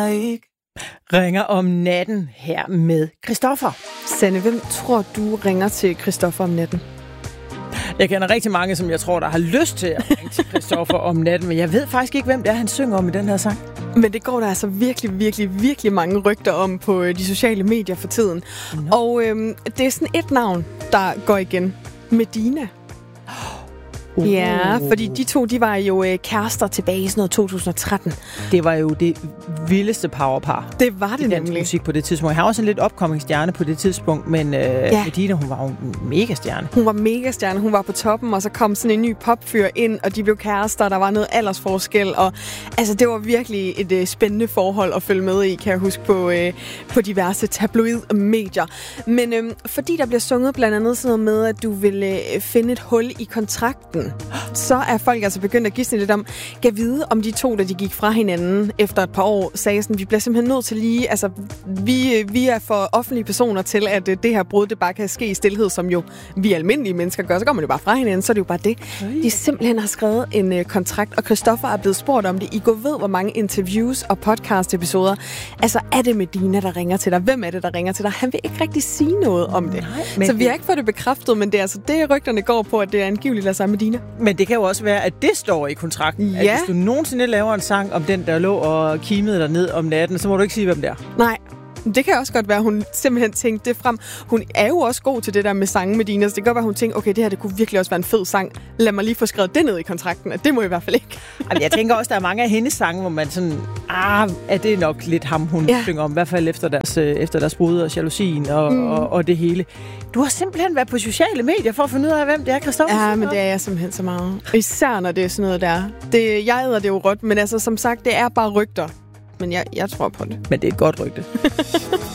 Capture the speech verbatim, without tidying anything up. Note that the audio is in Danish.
jeg ikke. Ringer om natten her med Christoffer. Sanne, hvem tror du ringer til Christoffer om natten? Jeg kender rigtig mange, som jeg tror, der har lyst til at ringe til Christoffer om natten, men jeg ved faktisk ikke, hvem det er, han synger om i den her sang. Men det går der altså virkelig, virkelig, virkelig mange rygter om på de sociale medier for tiden. No. Og øhm, det er sådan et navn, der går igen. Medina. Uh. Ja, fordi de to, de var jo øh, kærester tilbage i sådan noget to tusind og tretten. Det var jo det vildeste powerpar. Det var det nemlig. Musik på det tidspunkt. Han var også en lidt upcoming stjerne på det tidspunkt, men øh, ja. Medina, hun var jo en mega stjerne. Hun var mega stjerne, hun var på toppen, og så kom sådan en ny popfyr ind, og de blev kærester, der var noget aldersforskel, og altså det var virkelig et øh, spændende forhold at følge med i, kan jeg huske, på, øh, på diverse tabloid-medier. Men øh, fordi der bliver sunget blandt andet sådan noget med, at du vil øh, finde et hul i kontrakten, så er folk altså begyndt at gisne lidt om, kan vide om de to, da de gik fra hinanden efter et par år, sagde sådan, vi bliver simpelthen nødt til lige, altså vi, vi er for offentlige personer til, at det her brud, det bare kan ske i stilhed, som jo vi almindelige mennesker gør, så går man jo bare fra hinanden, så er det jo bare det. De simpelthen har skrevet en øh, kontrakt, og Christoffer er blevet spurgt om det. I går ved, hvor mange interviews og podcast-episoder, altså er det Medina, der ringer til dig? Hvem er det, der ringer til dig? Han vil ikke rigtig sige noget om det. Nej, så vi har ikke fået det bekræftet, men det er altså det, rygterne går på, at det er angiveligt af samme Medina. Men det kan jo også være, at det står i kontrakten. Ja. At hvis du nogensinde laver en sang om den, der lå og kimede dig ned om natten, så må du ikke sige, hvem det er. Nej. Det kan også godt være, at hun simpelthen tænkte det frem. Hun er jo også god til det der med sange, Medina, så det kan godt være, at hun tænkte, okay, det her det kunne virkelig også være en fed sang. Lad mig lige få skrevet det ned i kontrakten, at det må i hvert fald ikke. Jamen, jeg tænker også, der er mange af hendes sange, hvor man sådan, ah, er det nok lidt ham, hun ja. synger om, i hvert fald efter deres, efter deres brud og jalousien og, mm. og, og det hele. Du har simpelthen været på sociale medier for at finde ud af, hvem det er, Christoffer. Ja, men det er jeg simpelthen så meget. Især når det er sådan noget der. Det, jeg æder det jo råt, men altså som sagt, det er bare rygter. Men jeg, jeg tror på det. Men det er et godt rygte.